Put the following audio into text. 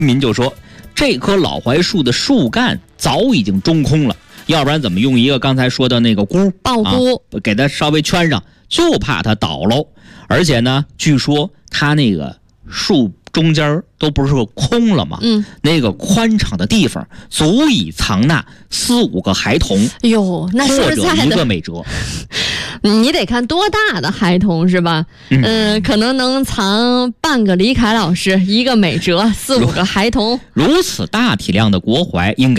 民就说，这棵老槐树的树干早已经中空了，要不然怎么用一个刚才说的那个箍爆箍、 给它稍微圈上，就怕它倒喽。而且呢，据说它那个树中间都不是空了吗？那个宽敞的地方足以藏纳4-5个孩童， 哟，那说实在的， 或者一个美哲。 你得看多大的孩童是吧？可能能藏半个李凯老师，一个美哲，4-5个孩童。 如此大体量的国槐应该